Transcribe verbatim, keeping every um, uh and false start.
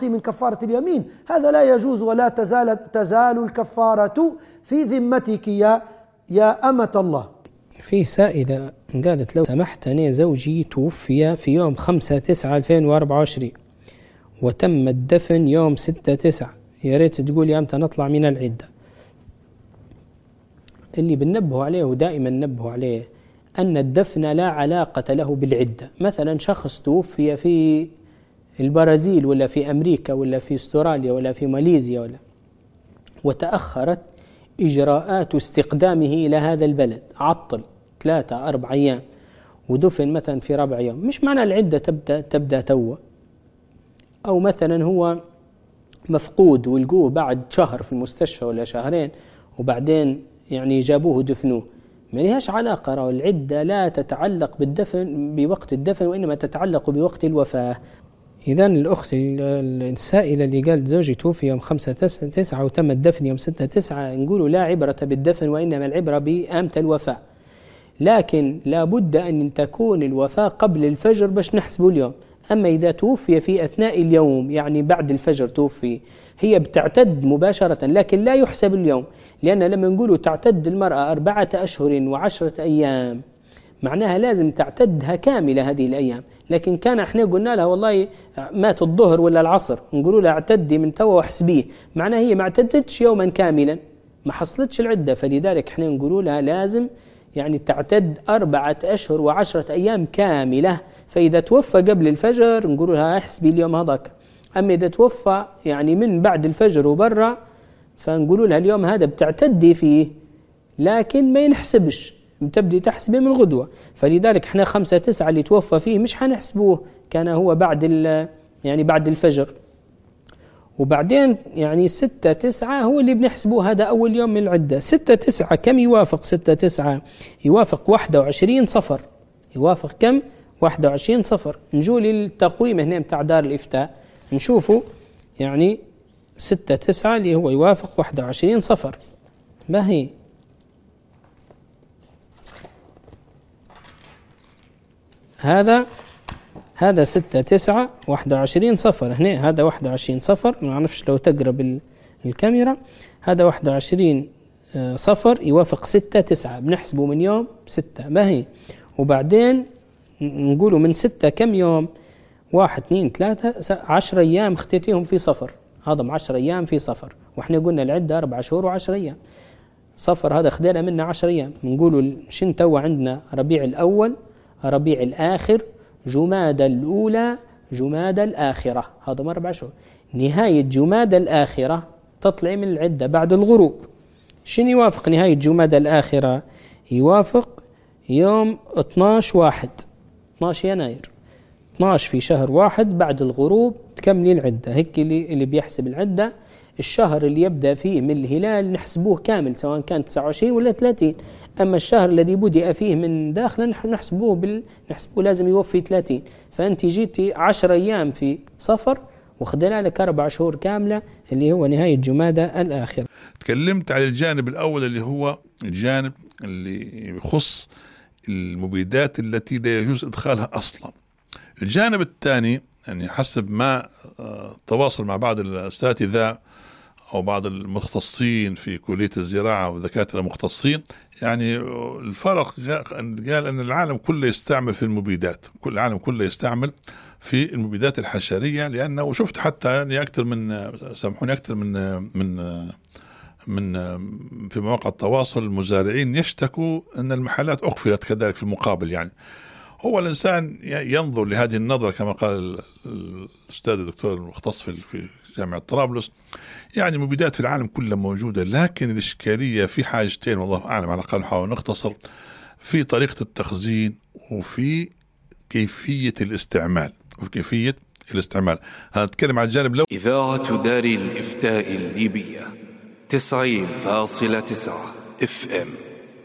من كفارة اليمين، هذا لا يجوز، ولا تزال تزال الكفارة في ذمتك يا يا أمة الله. في سائلة قالت لو سمحت أنا زوجي توفي في يوم خمسة تسعة ألفين وأربعة وعشرين وتم الدفن يوم ستة تسعة، يا ريت تقول يا أمتى نطلع من العدة. اللي بننبه عليه ودائما ننبه عليه أن الدفن لا علاقة له بالعدة. مثلا شخص توفي في البرازيل ولا في أمريكا ولا في استراليا ولا في ماليزيا ولا وتأخرت إجراءات استقدامه إلى هذا البلد، عطل ثلاثة أربع أيام ودفن مثلا في رابع يوم، مش معنى العدة تبدأ تبدأ توا. أو مثلا هو مفقود ولقوه بعد شهر في المستشفى ولا شهرين وبعدين يعني جابوه دفنوه، ما لهاش علاقة. العدة لا تتعلق بالدفن بوقت الدفن وإنما تتعلق بوقت الوفاة. إذن الأخت السائلة اللي قالت زوجي توفي يوم خمسة تسعة وتم الدفن يوم ستة تسعة، نقولوا لا عبرة بالدفن وإنما العبرة بآمة الوفاة، لكن لا بد أن تكون الوفاة قبل الفجر باش نحسبه اليوم. أما إذا توفي في أثناء اليوم يعني بعد الفجر توفي، هي بتعتد مباشرة لكن لا يحسب اليوم، لأن لما نقولوا تعتد المرأة أربعة أشهر وعشرة أيام معناها لازم تعتدها كاملة هذه الأيام. لكن كان احنا قلنا لها والله مات الظهر ولا العصر، نقولوا لها اعتدي من توا واحسبيه، معناها هي ما اعتدتش يوما كاملا، ما حصلتش العدة. فلذلك احنا نقولوا لها لازم يعني تعتد أربعة أشهر وعشرة أيام كاملة. فإذا توفى قبل الفجر نقولوا لها احسبي اليوم هذاك. أما إذا توفى يعني من بعد الفجر وبرا فنقولوا لها اليوم هذا بتعتدي فيه لكن ما ينحسبش، بتبدي تحسبه من الغدوة. فلذلك احنا خمسة تسعة اللي توفى فيه مش حنحسبوه، كان هو بعد يعني بعد الفجر. وبعدين يعني ستة تسعة هو اللي بنحسبوه، هذا أول يوم من العدة. ستة تسعة كم يوافق؟ ستة تسعة يوافق واحد وعشرين صفر. يوافق كم؟ واحد وعشرين صفر. نجو للتقويم هنا متاع دار الإفتاء نشوفوا يعني ستة تسعة اللي هو يوافق واحد وعشرين صفر. ما هي هذا هذا ستة تسعة واحد وعشرين صفر. هنا هذا واحد وعشرين صفر، ما نعرفش لو تقرب الكاميرا. هذا واحد وعشرين صفر يوافق ستة تسعة، بنحسبه من يوم ستة. ما هي وبعدين نقولوا من ستة كم يوم؟ واحد اثنين ثلاثة عشر أيام اختيتيهم في صفر، هذا عشر أيام في صفر. وإحنا قلنا العدة أربع شهور وعشر أيام. صفر هذا خدينا منه عشر أيام. نقولوا شن توا عندنا ربيع الأول، ربيع الآخر، جمادى الأولى، جمادى الآخرة، هذا أربع شهور. نهاية جمادى الآخرة تطلع من العدة بعد الغروب. شن يوافق نهاية جمادى الآخرة؟ يوافق يوم اثناشر واحد، اثناشر يناير، اثناشر في شهر واحد بعد الغروب تكملي العدة. هيك اللي, اللي بيحسب العدة. الشهر اللي يبدأ فيه من الهلال نحسبوه كامل سواء كان تسعة وعشرين ولا ثلاثين. أما الشهر الذي بدأ فيه من داخل نحن نحسبوه بال... نحسبوه لازم يوفي ثلاثين. فأنت جيتي عشر أيام في صفر وخدنا لك أربع شهور كاملة اللي هو نهاية جمادى الآخر. تكلمت على الجانب الأول اللي هو الجانب اللي يخص المبيدات التي لا يجوز إدخالها أصلا. الجانب الثاني يعني حسب ما تواصل مع بعض الأساتذة أو بعض المختصين في كلية الزراعة ودكاترة مختصين، يعني الفرق قال أن العالم كله يستعمل في المبيدات، كل العالم كله يستعمل في المبيدات الحشرية، لأنه شفت حتى يعني أكثر من سامحوني أكثر من من من في مواقع التواصل المزارعين يشتكوا أن المحلات أقفلت كذلك في المقابل. يعني هو الإنسان ينظر لهذه النظرة كما قال الأستاذ الدكتور المختص في جامعة طرابلس، يعني مبيدات في العالم كله موجودة، لكن الإشكالية في حاجتين والله أعلم، على الأقل نحاول نختصر، في طريقة التخزين وفي كيفية الاستعمال وفي كيفية الاستعمال. هنتكلم عن الجانب الأول. إذاعة دار الإفتاء الليبية تسعين فاصلة تسعة اف ام.